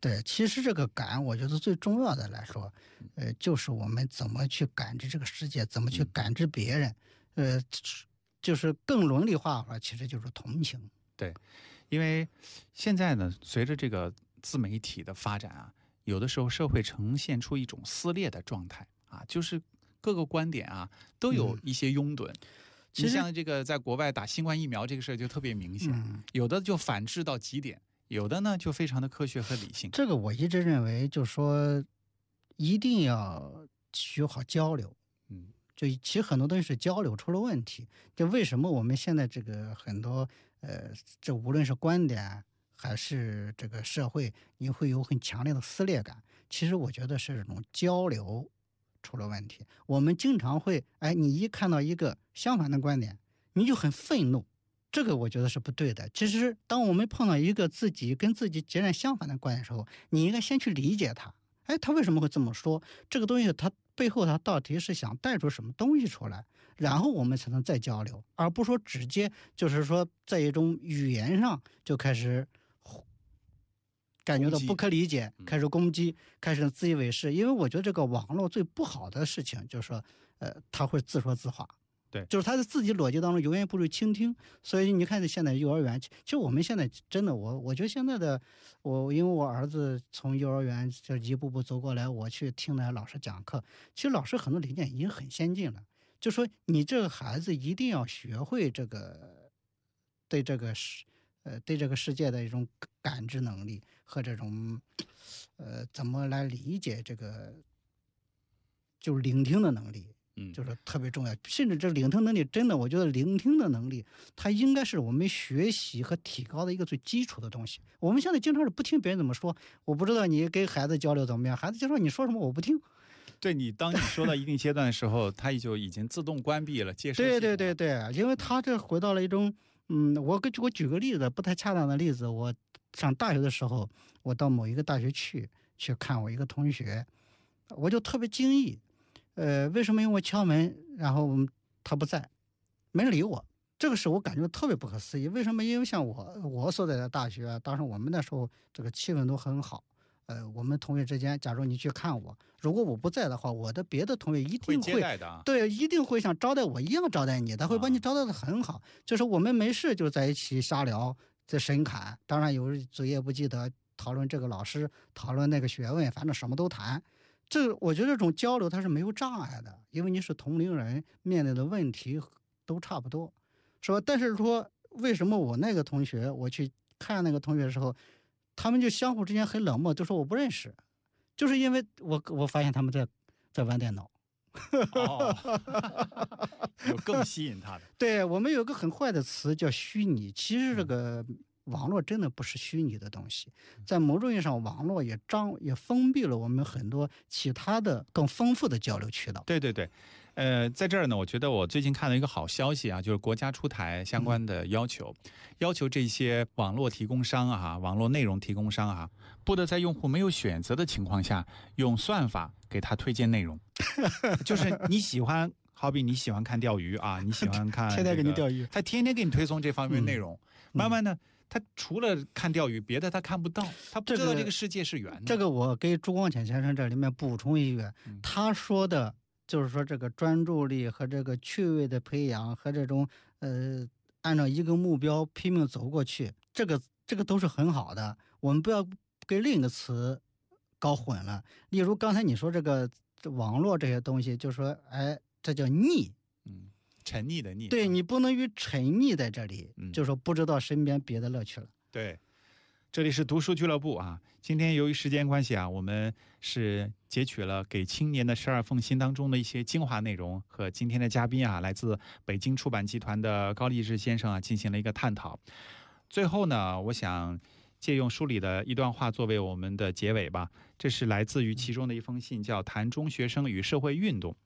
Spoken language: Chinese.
对，其实这个感，我觉得最重要的来说，就是我们怎么去感知这个世界，怎么去感知别人，就是更伦理化的话，其实就是同情。 对，因为现在呢，随着这个自媒体的发展啊，有的时候社会呈现出一种撕裂的状态啊，就是各个观点啊都有一些拥趸。其实像这个在国外打新冠疫苗这个事儿就特别明显，有的就反制到极点，有的呢就非常的科学和理性。 这个我一直认为，就是说一定要学好交流。就其实很多东西是交流出了问题。就为什么我们现在这个很多这无论是观点还是这个社会，你会有很强烈的撕裂感。其实我觉得是这种交流出了问题。我们经常会，你一看到一个相反的观点，你就很愤怒，这个我觉得是不对的。其实当我们碰到一个跟自己截然相反的观点的时候，你应该先去理解他。他为什么会这么说？这个东西他背后他到底是想带出什么东西出来，然后我们才能再交流，而不是说直接就是说在一种语言上就开始感觉到不可理解，开始攻击，开始自以为是。因为我觉得这个网络最不好的事情就是说，他会自说自话。 对， 就是他在自己逻辑当中永远不去倾听。所以你看现在幼儿园，其实我们现在真的，我觉得现在的因为我儿子从幼儿园就一步步走过来，我去听那老师讲课，其实老师很多理念已经很先进了。就说你这个孩子一定要学会这个对这个世界的一种感知能力和这种怎么来理解这个就是聆听的能力。就是特别重要。甚至这聆听能力真的，我觉得聆听的能力它应该是我们学习和提高的一个最基础的东西。我们现在经常是不听别人怎么说。我不知道你跟孩子交流怎么样，孩子就说你说什么我不听。 对，当你说到一定阶段的时候他就已经自动关闭了接收。 对，因为他这回到了一种我举个例子，不太恰当的例子。我上大学的时候，我到某一个大学去看我一个同学，我就特别惊异。为什么？因为我敲门，然后他不在，没人理我。这个是我感觉特别不可思议。为什么？因为像我所在的大学，当时我们那时候这个气氛都很好。我们同学之间，假如你去看我，如果我不在的话，我的别的同学一定会接待的。 对，一定会像招待我一样招待你，他会把你招待的很好。就是我们没事就在一起瞎聊，在神侃，当然有作业不记得，讨论这个老师，讨论那个学问，反正什么都谈。我觉得这种交流它是没有障碍的，因为你是同龄人，面对的问题都差不多，是吧？但是说为什么我那个同学，我去看那个同学的时候，他们就相互之间很冷漠，就说我不认识，就是因为我发现他们在玩电脑。 有更吸引他的。 对，我们有个很坏的词叫虚拟，其实这个网络真的不是虚拟的东西，在某种意义上，网络也封闭了我们很多其他的更丰富的交流渠道。 对，在这儿呢，我觉得我最近看了一个好消息啊，就是国家出台相关的要求这些网络提供商啊、网络内容提供商啊，不得在用户没有选择的情况下，用算法给他推荐内容。就是你喜欢。好比你喜欢看钓鱼啊，你喜欢看天天给你钓鱼， 他天天给你推送这方面内容。慢慢的，他除了看钓鱼，别的他看不到，他不知道这个世界是圆的。 这个我给朱光潜先生这里面补充一句，他说的就是说这个专注力和这个趣味的培养和这种按照一个目标拼命走过去，这个都是很好的。我们不要给另一个词搞混了。例如刚才你说这个网络这些东西，就说这叫溺， 沉溺的溺。 对，你不能与沉溺在这里，就是说不知道身边别的乐趣了。 对，这里是读书俱乐部啊。今天由于时间关系啊，我们是截取了给青年的12封信当中的一些精华内容，和今天的嘉宾啊，来自北京出版集团的高励志先生啊，进行了一个探讨。最后呢，我想借用书里的一段话作为我们的结尾吧。这是来自于其中的一封信，叫《谈中学生与社会运动》。